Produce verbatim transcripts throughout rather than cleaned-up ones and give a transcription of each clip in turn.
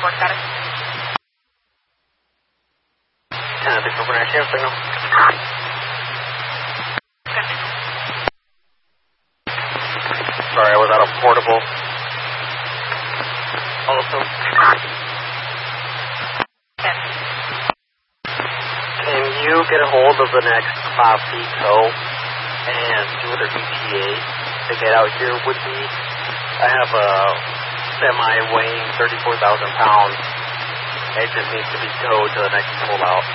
report status. ten, six, open air, share signal. Sorry, I was out of portable. Also, can you get a hold of the next Class C tow and see what their E T A to get out here would be? I have a semi weighing thirty-four thousand pounds. It just needs to be towed to the next pull out.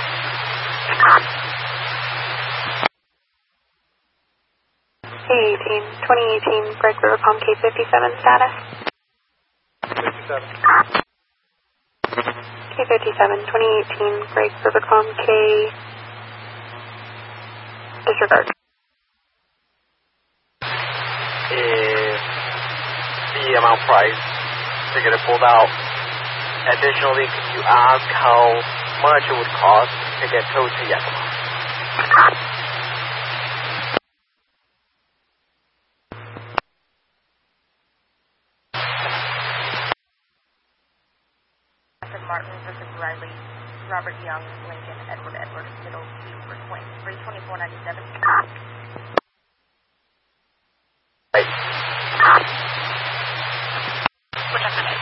K eighteen, twenty eighteen, Greg Rivercom K fifty-seven status. fifty-seven. K fifty-seven, twenty eighteen, Greg Rivercom K. Disregard. Is the amount price to get it pulled out. Additionally, could you ask how much it would cost to get towed to Yakima? Martin versus Riley, Robert Young, Lincoln, Edward Edward, Middle, Super Swing, three twenty-four ninety-seven. Right. Which I minute?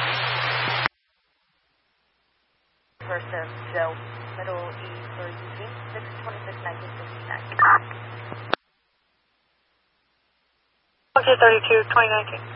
Versus Joe, Middle, E for Eugene, six twenty-six nineteen fifty-nine. Okay, thirty-two, twenty nineteen.